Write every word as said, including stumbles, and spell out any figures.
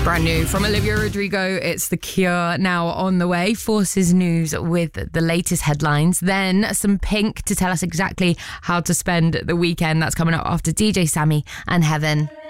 Brand new from Olivia Rodrigo. It's The Cure now on the way. Forces News with the latest headlines. Then some Pink to tell us exactly how to spend the weekend. That's coming up after D J Sammy and Heaven.